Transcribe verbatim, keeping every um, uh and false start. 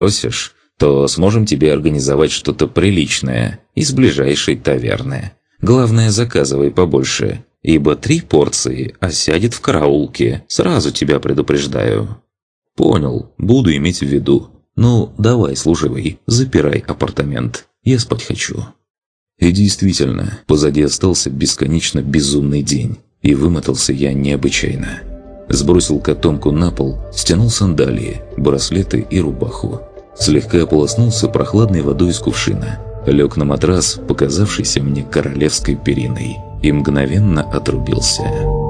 Просишь, то сможем тебе организовать что-то приличное из ближайшей таверны. Главное, заказывай побольше, ибо три порции осядет в караулке, сразу тебя предупреждаю». «Понял, буду иметь в виду. Ну, давай, служивый, запирай апартамент, я спать хочу». И действительно, позади остался бесконечно безумный день, и вымотался я необычайно. Сбросил котомку на пол, стянул сандалии, браслеты и рубаху. Слегка ополоснулся прохладной водой из кувшина, лег на матрас, показавшийся мне королевской периной, и мгновенно отрубился.